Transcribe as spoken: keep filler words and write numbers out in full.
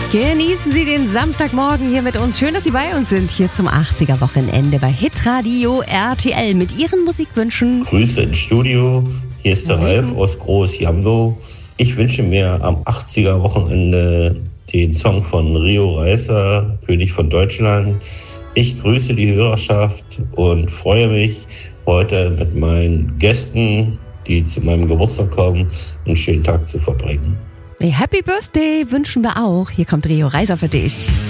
Genießen Sie den Samstagmorgen hier mit uns. Schön, dass Sie bei uns sind, hier zum achtziger-Wochenende bei Hitradio R T L mit Ihren Musikwünschen. Grüße ins Studio, hier ist der Grüßen. Ralf aus Groß-Jamlow. Ich wünsche mir am achtziger-Wochenende den Song von Rio Reiser, König von Deutschland. Ich grüße die Hörerschaft und freue mich, heute mit meinen Gästen, die zu meinem Geburtstag kommen, einen schönen Tag zu verbringen. Happy Birthday wünschen wir auch. Hier kommt Rio Reiser für dich.